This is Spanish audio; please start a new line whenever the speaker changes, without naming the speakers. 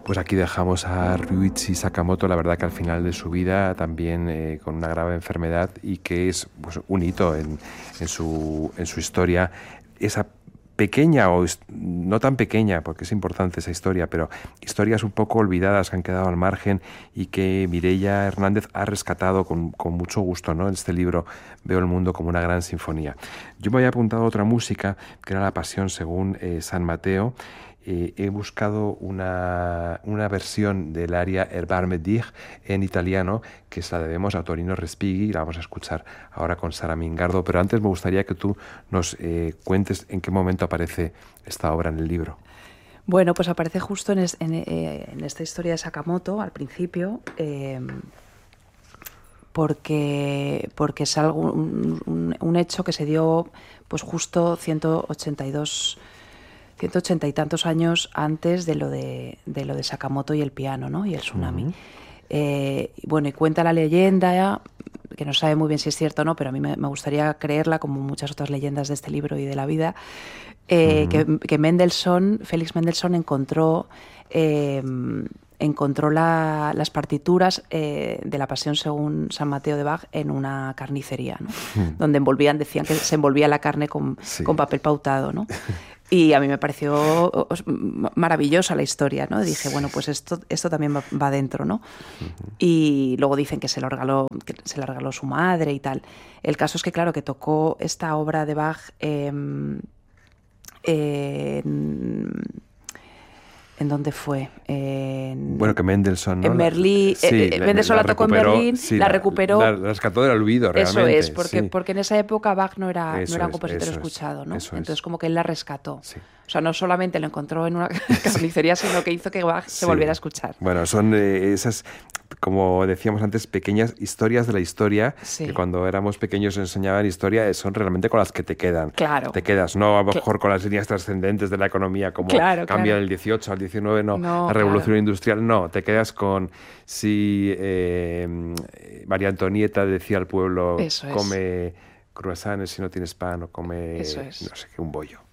Pues aquí dejamos a Ryuichi Sakamoto, la verdad que al final de su vida también con una grave enfermedad y que es pues, un hito en su historia. Esa pequeña o no tan pequeña, porque es importante esa historia, pero historias un poco olvidadas que han quedado al margen y que Mireia Hernández ha rescatado con mucho gusto, ¿no? En este libro Veo el mundo como una gran sinfonía. Yo me había apuntado a otra música, que era La Pasión según San Mateo. He buscado una versión del aria Erbarme dich en italiano, que se la debemos a Torino Respighi, y la vamos a escuchar ahora con Sara Mingardo, pero antes me gustaría que tú nos cuentes en qué momento aparece esta obra en el libro.
Bueno, pues aparece justo en esta historia de Sakamoto, al principio, porque es algo, un hecho que se dio pues justo 180 y tantos años antes de lo de Sakamoto y el piano, ¿no? Y el tsunami. Bueno, y cuenta la leyenda, que no sabe muy bien si es cierto o no, pero a mí me gustaría creerla, como muchas otras leyendas de este libro y de la vida, que Félix Mendelssohn encontró las partituras de la Pasión según San Mateo de Bach en una carnicería, ¿no? Donde decían que se envolvía la carne con papel pautado, ¿no? Y a mí me pareció maravillosa la historia, ¿no? Dije, bueno, pues esto también va dentro, ¿no? Y luego dicen que se lo regaló su madre y tal. El caso es que, claro, que tocó esta obra de Bach ¿en dónde fue?
Bueno, que Mendelssohn, ¿no?
En Berlín. Mendelssohn la tocó en Berlín,
sí,
la recuperó.
La rescató del olvido, realmente.
Eso es, porque en esa época Bach no era un compositor escuchado, ¿no? Entonces como que él la rescató. Sí. O sea, no solamente lo encontró en una carnicería, sino que hizo que Bach se volviera a escuchar.
Bueno, son esas, como decíamos antes, pequeñas historias de la historia, que cuando éramos pequeños enseñaban historia, son realmente con las que te quedan.
Claro.
Te quedas, no a lo mejor con las líneas trascendentes de la economía, como cambia del 18 al 19, no la revolución industrial, no, te quedas con si María Antonieta decía al pueblo, come croissants si no tienes pan, o come, no sé qué, un bollo.